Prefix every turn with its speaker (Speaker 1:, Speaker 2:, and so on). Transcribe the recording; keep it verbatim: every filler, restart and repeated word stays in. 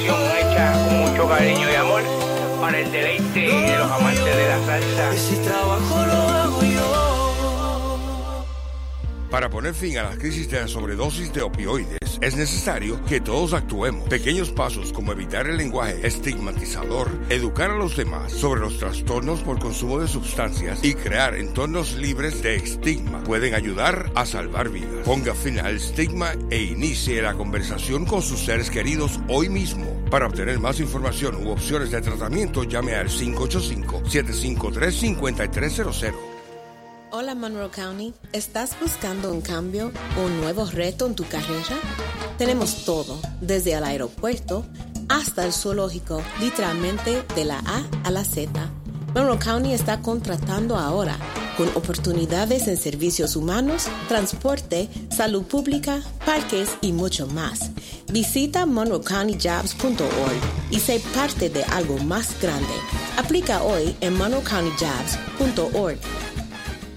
Speaker 1: canción hecha con mucho cariño y amor para el deleite de los amantes de la salsa.
Speaker 2: Ese trabajo lo hago yo.
Speaker 3: Para poner fin a la crisis de la sobredosis de opioides, es necesario que todos actuemos. Pequeños pasos como evitar el lenguaje estigmatizador, educar a los demás sobre los trastornos por consumo de sustancias y crear entornos libres de estigma pueden ayudar a salvar vidas. Ponga fin al estigma e inicie la conversación con sus seres queridos hoy mismo. Para obtener más información u opciones de tratamiento, llame al cinco ocho cinco, siete cinco tres, cinco tres cero cero.
Speaker 4: Hola Monroe County, ¿estás buscando un cambio o un nuevo reto en tu carrera? Tenemos todo, desde el aeropuerto hasta el zoológico, literalmente de la A a la Z. Monroe County está contratando ahora, con oportunidades en servicios humanos, transporte, salud pública, parques y mucho más. Visita monroe county jobs punto org y sé parte de algo más grande. Aplica hoy en monroe county jobs punto org.